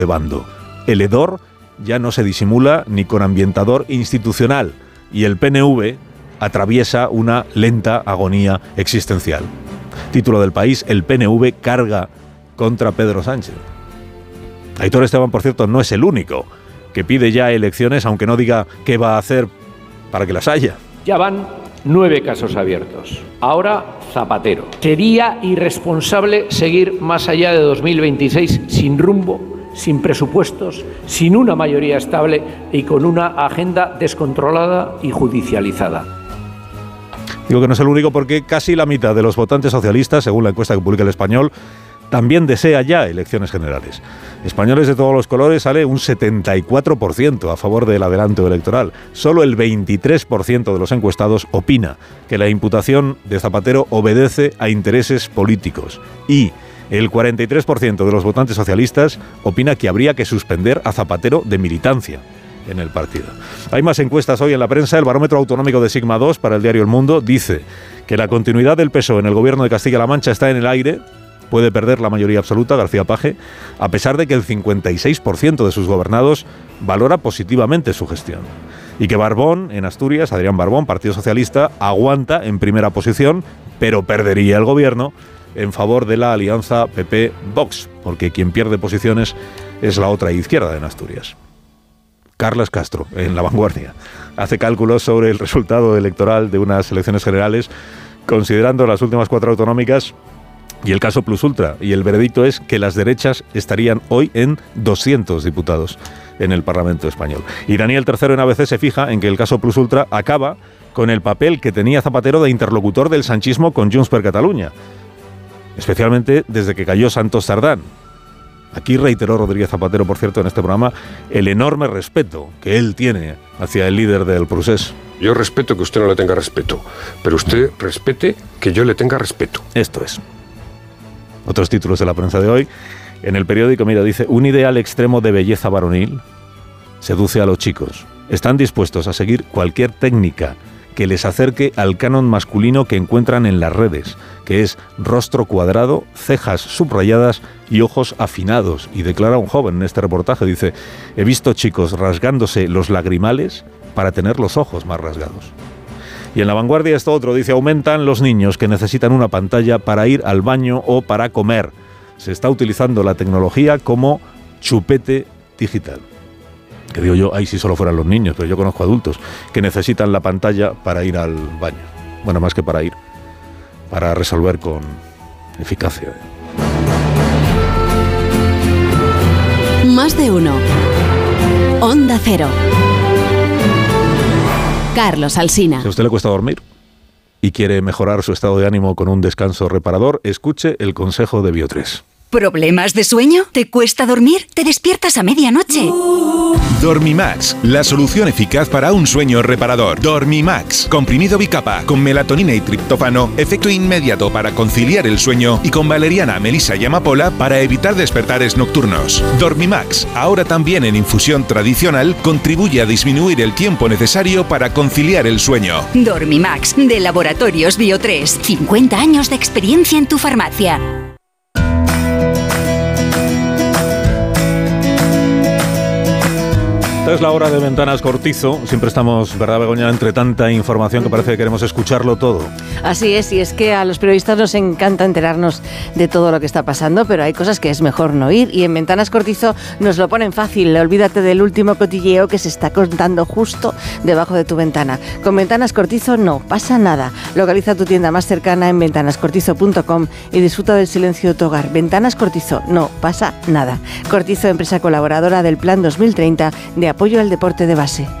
de bando. El hedor ya no se disimula ni con ambientador institucional y el PNV atraviesa una lenta agonía existencial. Título del País: el PNV carga contra Pedro Sánchez. Aitor Esteban, por cierto, no es el único que pide ya elecciones, aunque no diga qué va a hacer para que las haya. Ya van 9 casos abiertos. Ahora Zapatero. Sería irresponsable seguir más allá de 2026 sin rumbo, sin presupuestos, sin una mayoría estable y con una agenda descontrolada y judicializada. Digo que no es el único porque casi la mitad de los votantes socialistas, según la encuesta que publica El Español, también desea ya elecciones generales. Españoles de todos los colores sale un 74% a favor del adelanto electoral. Solo el 23% de los encuestados opina que la imputación de Zapatero obedece a intereses políticos. Y el 43% de los votantes socialistas opina que habría que suspender a Zapatero de militancia en el partido. Hay más encuestas hoy en la prensa. El barómetro autonómico de Sigma 2 para el diario El Mundo dice que la continuidad del PSOE en el gobierno de Castilla-La Mancha está en el aire. Puede perder la mayoría absoluta García Paje, a pesar de que el 56% de sus gobernados valora positivamente su gestión. Y que Barbón, en Asturias, Adrián Barbón, Partido Socialista, aguanta en primera posición, pero perdería el gobierno en favor de la alianza PP-Vox, porque quien pierde posiciones es la otra izquierda en Asturias. Carles Castro, en La Vanguardia, hace cálculos sobre el resultado electoral de unas elecciones generales, considerando las últimas 4 autonómicas y el caso Plus Ultra, y el veredicto es que las derechas estarían hoy en 200 diputados en el Parlamento español. Y Daniel III en ABC se fija en que el caso Plus Ultra acaba con el papel que tenía Zapatero de interlocutor del sanchismo con Junts per Catalunya, especialmente desde que cayó Santos Sardán. Aquí reiteró Rodríguez Zapatero, por cierto, en este programa, el enorme respeto que él tiene hacia el líder del procés. Yo respeto que usted no le tenga respeto, pero usted respete que yo le tenga respeto. Esto es. Otros títulos de la prensa de hoy. En El Periódico, mira, dice: un ideal extremo de belleza varonil seduce a los chicos. Están dispuestos a seguir cualquier técnica que les acerque al canon masculino que encuentran en las redes, que es rostro cuadrado, cejas subrayadas y ojos afinados. Y declara un joven en este reportaje, dice: he visto chicos rasgándose los lagrimales para tener los ojos más rasgados. Y en La Vanguardia esto otro, dice: aumentan los niños que necesitan una pantalla para ir al baño o para comer. Se está utilizando la tecnología como chupete digital. Que digo yo, ay, si solo fueran los niños, pero yo conozco adultos que necesitan la pantalla para ir al baño. Bueno, más que para ir, para resolver con eficacia. Más de uno. Onda Cero. Carlos Alsina. Si a usted le cuesta dormir y quiere mejorar su estado de ánimo con un descanso reparador, escuche el consejo de Bio3. ¿Problemas de sueño? ¿Te cuesta dormir? ¿Te despiertas a medianoche? Dormimax, la solución eficaz para un sueño reparador. Dormimax, comprimido bicapa, con melatonina y triptófano, efecto inmediato para conciliar el sueño, y con valeriana, melisa y amapola para evitar despertares nocturnos. Dormimax, ahora también en infusión tradicional, contribuye a disminuir el tiempo necesario para conciliar el sueño. Dormimax, de Laboratorios Bio3. 50 años de experiencia en tu farmacia. Esta es la hora de Ventanas Cortizo. Siempre estamos, ¿verdad, Begoña?, entre tanta información que parece que queremos escucharlo todo. Así es, y es que a los periodistas nos encanta enterarnos de todo lo que está pasando, pero hay cosas que es mejor no oír, y en Ventanas Cortizo nos lo ponen fácil. Olvídate del último cotilleo que se está contando justo debajo de tu ventana. Con Ventanas Cortizo no pasa nada. Localiza tu tienda más cercana en ventanascortizo.com y disfruta del silencio de tu hogar. Ventanas Cortizo, no pasa nada. Cortizo, empresa colaboradora del Plan 2030 de apoyo al deporte de base.